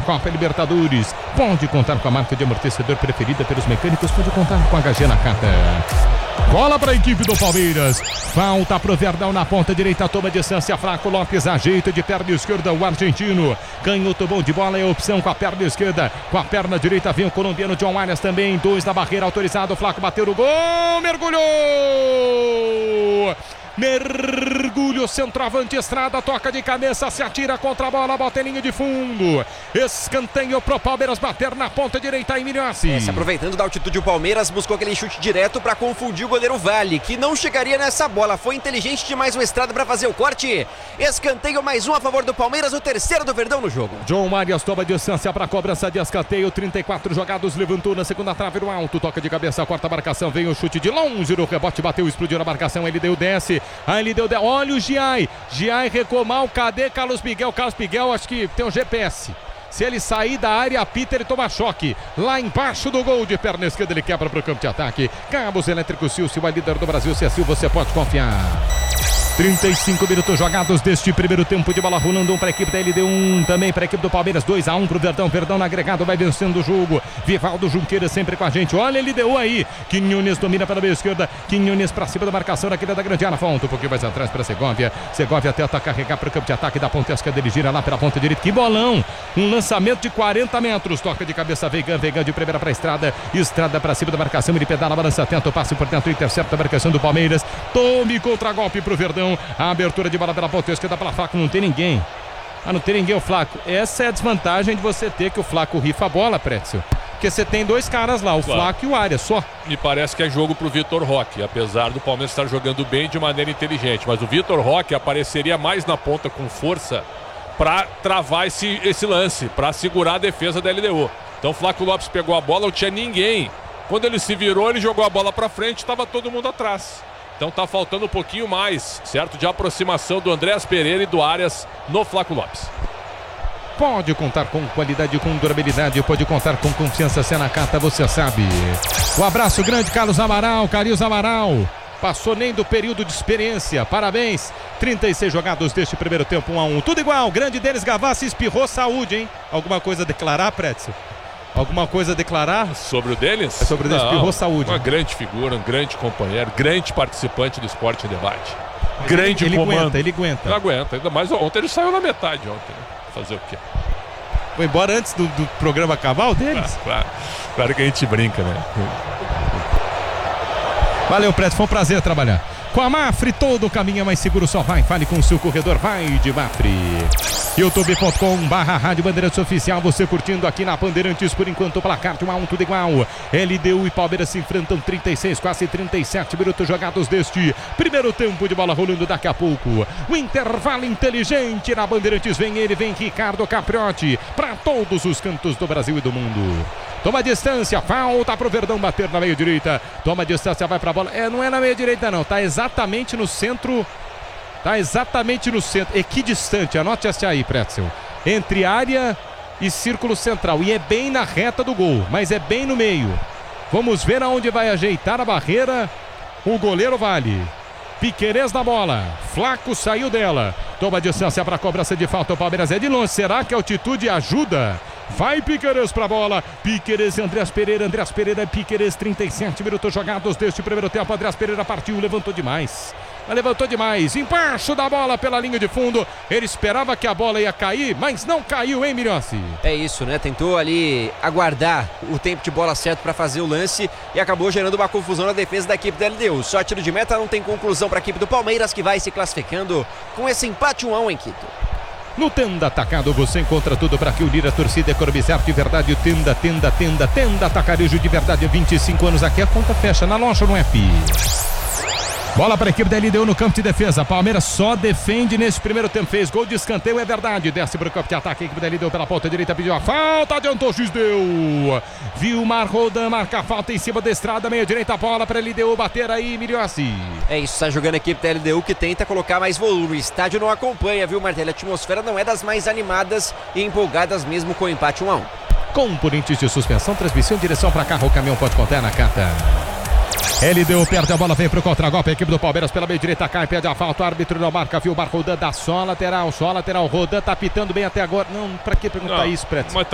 Copa Libertadores. Pode contar com a marca de amortecedor preferida pelos mecânicos, pode contar com a HG Nakata. Bola para a equipe do Palmeiras. Falta pro Verdão na ponta direita. Toma distância. Flaco Lopes ajeita de perna esquerda o argentino. Canhoto bom de bola é a opção com a perna esquerda. Com a perna direita vem o colombiano John Arias também. 2 na barreira autorizado. O Flaco bateu o gol. Mergulhou. Mergulho, centroavante, Estrada, toca de cabeça, se atira contra a bola, bota em linha de fundo. Escanteio pro Palmeiras bater na ponta direita, Emílio Assi. Se aproveitando da altitude, o Palmeiras buscou aquele chute direto para confundir o goleiro Vale, que não chegaria nessa bola. Foi inteligente demais o Estrada para fazer o corte. Escanteio, mais um a favor do Palmeiras, o terceiro do Verdão no jogo. John Arias toma distância para cobrança de escanteio, 34 jogados, levantou na segunda trave no alto, toca de cabeça, corta a marcação, vem o chute de longe, no rebote, bateu, explodiu na marcação, ele deu, desce. Aí ele deu, olha o Giai recuou mal, cadê Carlos Miguel? Carlos Miguel acho que tem um GPS. Se ele sair da área, apita, ele toma choque. Lá embaixo do gol de perna esquerda, ele quebra para o campo de ataque. Cabos Elétricos Silvio, é líder do Brasil. Se é Silvio, você pode confiar. 35 minutos jogados deste primeiro tempo de bola rolando, um para a equipe da LDU, também para a equipe do Palmeiras, 2-1 para o Verdão. Verdão no agregado vai vencendo o jogo. Vivaldo Junqueira sempre com a gente. Olha, ele deu aí. Quinhones domina pela meia esquerda. Quinhones para cima da marcação daquele da grande área. Fonte um pouquinho mais atrás para Segovia. Segovia tenta carregar para o campo de ataque da ponta esquerda. Ele gira lá pela ponta direita. Que bolão! Um lançamento de 40 metros. Toca de cabeça Veigan. Veigan de primeira para a Estrada. Estrada para cima da marcação. Ele pedala, balança, tenta o passe por dentro. Intercepta a marcação do Palmeiras. Tome contra-golpe para o Verdão. A abertura de bola pela ponta esquerda para Flaco, não tem ninguém. Não tem ninguém o Flaco. Essa é a desvantagem de você ter que o Flaco rifa a bola, Pretzel. Porque você tem dois caras lá, o Flaco e o Arias, só. Me parece que é jogo pro Vitor Roque, apesar do Palmeiras estar jogando bem de maneira inteligente. Mas o Vitor Roque apareceria mais na ponta com força para travar esse lance, para segurar a defesa da LDU. Então o Flaco Lopes pegou a bola, não tinha ninguém. Quando ele se virou, ele jogou a bola para frente, estava todo mundo atrás. Então tá faltando um pouquinho mais, certo? De aproximação do Andréas Pereira e do Arias no Flaco Lopes. Pode contar com qualidade, com durabilidade, pode contar com confiança, se é na carta, você sabe. Um abraço grande, Carlos Amaral, Carlos Amaral. Passou nem do período de experiência, parabéns. 36 jogados deste primeiro tempo, 1-1. Tudo igual, grande Denis Gavassi espirrou saúde, hein? Alguma coisa a declarar, Pretzel? Alguma coisa a declarar? Sobre o Denis? É sobre o Denis, espirrou saúde. Uma grande figura, um grande companheiro, grande participante do Esporte em Debate. Grande ele comando. Ele aguenta. Ele aguenta, ainda mais ontem ele saiu na metade ontem, né? Fazer o quê? Foi embora antes do programa acabar, o Denis? Claro que a gente brinca, né? Valeu, Preto, foi um prazer trabalhar. Com a Mafre, todo o caminho é mais seguro, só vai. Fale com o seu corredor, vai de Mafre. youtube.com/Rádio Bandeirantes Oficial, você curtindo aqui na Bandeirantes, por enquanto o placar de 1-1, tudo igual. LDU e Palmeiras se enfrentam, 36, quase 37 minutos jogados deste primeiro tempo de bola rolando daqui a pouco. O intervalo inteligente na Bandeirantes, vem ele, vem Ricardo Capriotti, para todos os cantos do Brasil e do mundo. Toma distância, falta pro Verdão bater na meia direita. Toma distância, vai pra bola. Não é na meia direita não, tá exatamente no centro. Tá exatamente no centro. Equidistante, anote essa aí, Pretzel. Entre área e círculo central. E é bem na reta do gol, mas é bem no meio. Vamos ver aonde vai ajeitar a barreira o goleiro Vale. Piquerez na bola. Flaco saiu dela. Toma distância para cobrança de falta. O Palmeiras é de longe. Será que a altitude ajuda? Vai Piquerez pra bola. Piquerez e Andréas Pereira. Andréas Pereira e Piquerez. 37 minutos jogados deste primeiro tempo. Andréas Pereira partiu, levantou demais. Levantou demais. Embaixo da bola pela linha de fundo. Ele esperava que a bola ia cair, mas não caiu, hein, Milhossi? É isso, né? Tentou ali aguardar o tempo de bola certo para fazer o lance e acabou gerando uma confusão na defesa da equipe da LDU. Só tiro de meta, não tem conclusão para a equipe do Palmeiras, que vai se classificando com esse empate 1-1 em Quito. No Tenda Atacado você encontra tudo para que unir a torcida e economizar de verdade. Tenda Atacarejo de verdade, 25 anos aqui, a conta fecha na loja no app. Bola para a equipe da LDU no campo de defesa. Palmeiras só defende nesse primeiro tempo. Fez gol de escanteio, é verdade. Desce para o campo de ataque. A equipe da LDU pela ponta direita pediu a falta. Adiantou, X deu. Vilmar Rodan marca a falta em cima da Estrada. Meia direita, bola para a LDU bater aí, Milhossi. É isso, está jogando a equipe da LDU que tenta colocar mais volume. O estádio não acompanha, viu, Martelli? A atmosfera não é das mais animadas e empolgadas mesmo com o empate 1-1. Componentes de suspensão, transmissão, direção para carro. O caminhão pode contar na carta. LDU perde a bola, vem pro contra-golpe, a equipe do Palmeiras pela meia direita, cai, pede a falta, o árbitro não marca, viu, Rodan dá só lateral, Rodan tá pitando bem até agora, não, pra que perguntar isso, Preto?